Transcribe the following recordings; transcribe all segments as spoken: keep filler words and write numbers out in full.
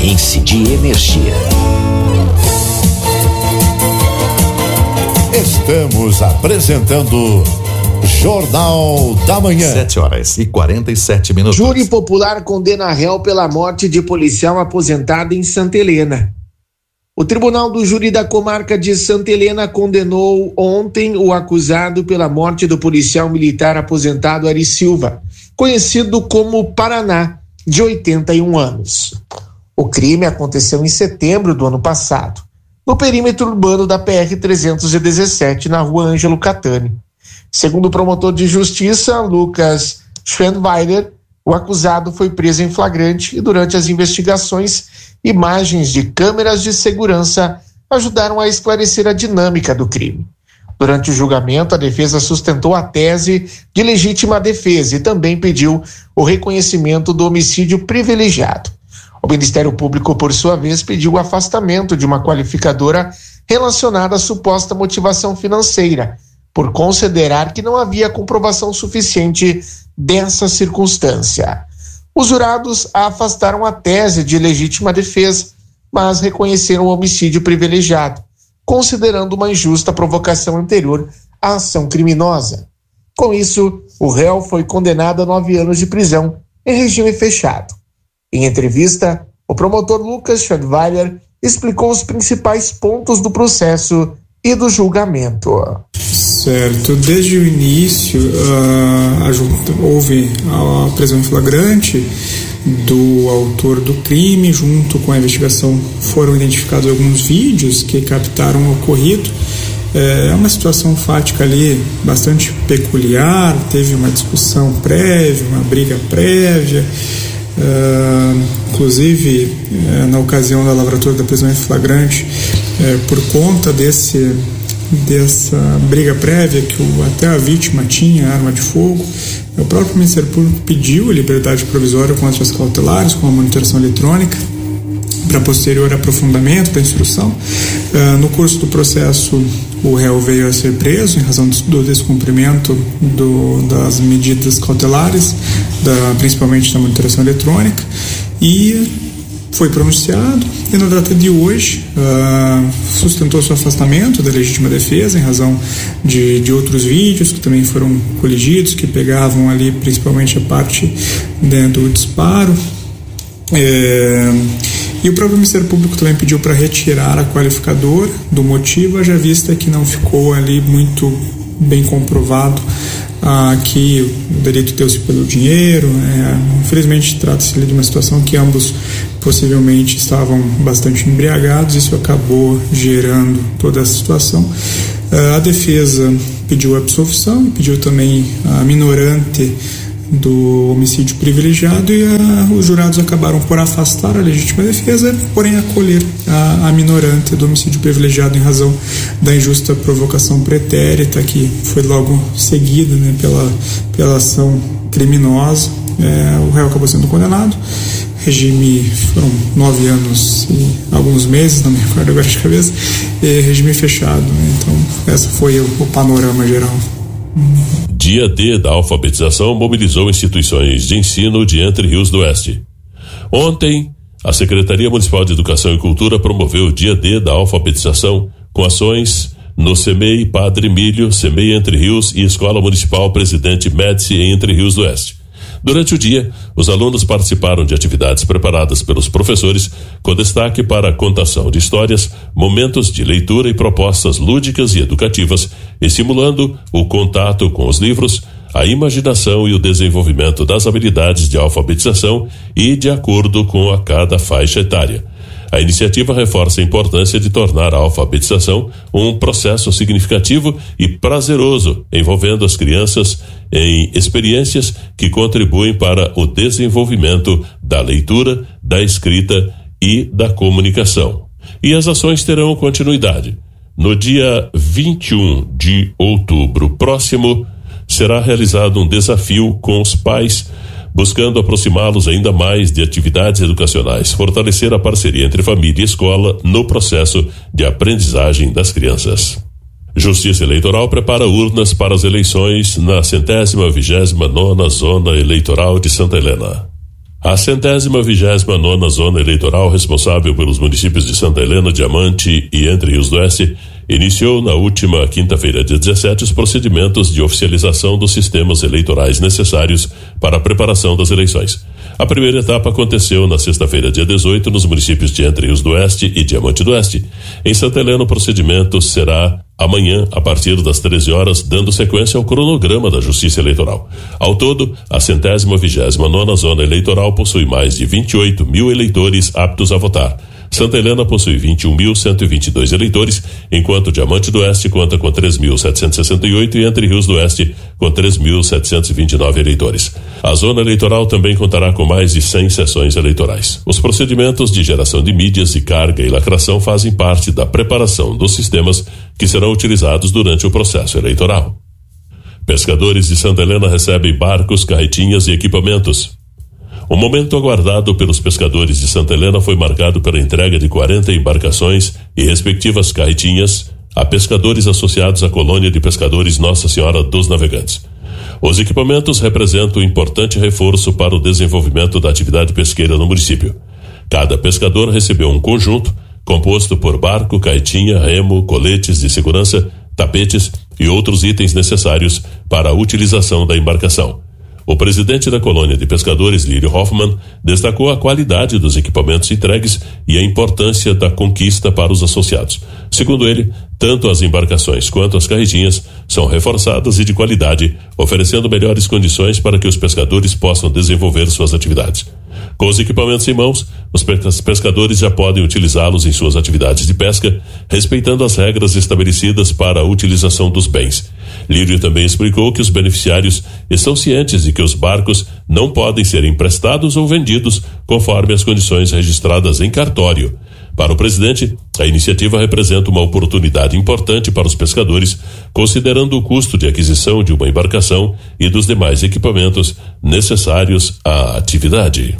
Paranaense de Energia. Estamos apresentando Jornal da Manhã. Sete horas e quarenta e sete minutos. Júri popular condena réu pela morte de policial aposentado em Santa Helena. O Tribunal do Júri da Comarca de Santa Helena condenou ontem o acusado pela morte do policial militar aposentado Ari Silva, conhecido como Paraná, de oitenta e um anos. O crime aconteceu em setembro do ano passado, no perímetro urbano da P R trezentos e dezessete, na rua Ângelo Catani. Segundo o promotor de justiça, Lucas Schwenweiler, o acusado foi preso em flagrante e durante as investigações, imagens de câmeras de segurança ajudaram a esclarecer a dinâmica do crime. Durante o julgamento, a defesa sustentou a tese de legítima defesa e também pediu o reconhecimento do homicídio privilegiado. O Ministério Público, por sua vez, pediu o afastamento de uma qualificadora relacionada à suposta motivação financeira, por considerar que não havia comprovação suficiente dessa circunstância. Os jurados afastaram a tese de legítima defesa, mas reconheceram o homicídio privilegiado, considerando uma injusta provocação anterior à ação criminosa. Com isso, o réu foi condenado a nove anos de prisão em regime fechado. Em entrevista, o promotor Lucas Schwenweiler explicou os principais pontos do processo e do julgamento. Certo, desde o início uh, a junta, houve a prisão em flagrante do autor do crime. Junto com a investigação foram identificados alguns vídeos que captaram o ocorrido. É uma situação fática ali bastante peculiar, teve uma discussão prévia, uma briga prévia. Uh, inclusive uh, na ocasião da lavratura da prisão em flagrante, uh, por conta desse, dessa briga prévia que o, até a vítima tinha arma de fogo, o próprio Ministério Público pediu a liberdade provisória com as cautelares, com a monitoração eletrônica, para posterior aprofundamento da instrução. Uh, no curso do processo, o réu veio a ser preso em razão do descumprimento do, das medidas cautelares, da, principalmente da monitoração eletrônica, e foi pronunciado, e na data de hoje uh, sustentou seu afastamento da legítima defesa em razão de, de outros vídeos que também foram coligidos, que pegavam ali principalmente a parte, né, do disparo. É, e o próprio Ministério Público também pediu para retirar a qualificadora do motivo, já vista que não ficou ali muito bem comprovado ah, que o delito deu-se pelo dinheiro. Né? Infelizmente trata-se de uma situação que ambos possivelmente estavam bastante embriagados, isso acabou gerando toda essa situação. Ah, a defesa pediu a absolvição e pediu também a minorante do homicídio privilegiado, e a, os jurados acabaram por afastar a legítima defesa, porém acolher a, a minorante do homicídio privilegiado em razão da injusta provocação pretérita, que foi logo seguida, né, pela, pela ação criminosa. É, o réu acabou sendo condenado. Regime, foram nove anos e alguns meses, não me recordo agora de cabeça, e regime fechado, né? Então esse foi o, o panorama geral. Dia D da alfabetização mobilizou instituições de ensino de Entre Rios do Oeste. Ontem, a Secretaria Municipal de Educação e Cultura promoveu o Dia D da alfabetização com ações no SEMEI Padre Emílio, SEMEI Entre Rios e Escola Municipal Presidente Médici em Entre Rios do Oeste. Durante o dia, os alunos participaram de atividades preparadas pelos professores, com destaque para a contação de histórias, momentos de leitura e propostas lúdicas e educativas, estimulando o contato com os livros, a imaginação e o desenvolvimento das habilidades de alfabetização e de acordo com a cada faixa etária. A iniciativa reforça a importância de tornar a alfabetização um processo significativo e prazeroso, envolvendo as crianças em experiências que contribuem para o desenvolvimento da leitura, da escrita e da comunicação. E as ações terão continuidade. No dia vinte e um de outubro próximo, será realizado um desafio com os pais, buscando aproximá-los ainda mais de atividades educacionais, fortalecer a parceria entre família e escola no processo de aprendizagem das crianças. Justiça Eleitoral prepara urnas para as eleições na centésima vigésima nona Zona Eleitoral de Santa Helena. A centésima vigésima nona zona eleitoral responsável pelos municípios de Santa Helena, Diamante e Entre Rios do Oeste iniciou na última quinta-feira, dia dezessete, os procedimentos de oficialização dos sistemas eleitorais necessários para a preparação das eleições. A primeira etapa aconteceu na sexta-feira, dia dezoito, nos municípios de Entre Rios do Oeste e Diamante do Oeste. Em Santa Helena, o procedimento será amanhã, a partir das treze horas, dando sequência ao cronograma da Justiça Eleitoral. Ao todo, a centésima vigésima nona zona eleitoral possui mais de vinte e oito mil eleitores aptos a votar. Santa Helena possui vinte e um mil cento e vinte e dois eleitores, enquanto Diamante do Oeste conta com três mil setecentos e sessenta e oito e Entre Rios do Oeste com três mil setecentos e vinte e nove eleitores. A zona eleitoral também contará com mais de cem sessões eleitorais. Os procedimentos de geração de mídias de carga e lacração fazem parte da preparação dos sistemas que serão utilizados durante o processo eleitoral. Pescadores de Santa Helena recebem barcos, carretinhas e equipamentos. O momento aguardado pelos pescadores de Santa Helena foi marcado pela entrega de quarenta embarcações e respectivas carretinhas a pescadores associados à colônia de pescadores Nossa Senhora dos Navegantes. Os equipamentos representam um importante reforço para o desenvolvimento da atividade pesqueira no município. Cada pescador recebeu um conjunto composto por barco, carretinha, remo, coletes de segurança, tapetes e outros itens necessários para a utilização da embarcação. O presidente da colônia de pescadores, Lírio Hoffmann, destacou a qualidade dos equipamentos entregues e a importância da conquista para os associados. Segundo ele, tanto as embarcações quanto as carretinhas são reforçadas e de qualidade, oferecendo melhores condições para que os pescadores possam desenvolver suas atividades. Com os equipamentos em mãos, os pescadores já podem utilizá-los em suas atividades de pesca, respeitando as regras estabelecidas para a utilização dos bens. Lírio também explicou que os beneficiários estão cientes de que os barcos não podem ser emprestados ou vendidos conforme as condições registradas em cartório. Para o presidente, a iniciativa representa uma oportunidade importante para os pescadores, considerando o custo de aquisição de uma embarcação e dos demais equipamentos necessários à atividade.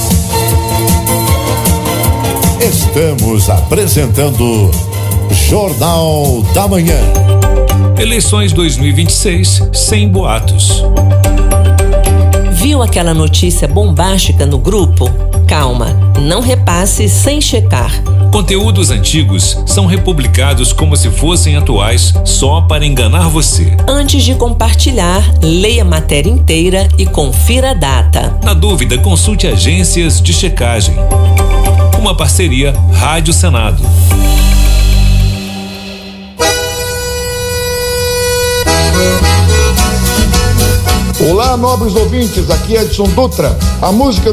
Estamos apresentando Jornal da Manhã. Eleições dois mil e vinte e seis sem boatos. Viu aquela notícia bombástica no grupo? Calma, não repasse sem checar. Conteúdos antigos são republicados como se fossem atuais só para enganar você. Antes de compartilhar, leia a matéria inteira e confira a data. Na dúvida, consulte agências de checagem. Uma parceria Rádio Senado. Olá, nobres ouvintes, aqui é Edson Dutra. A música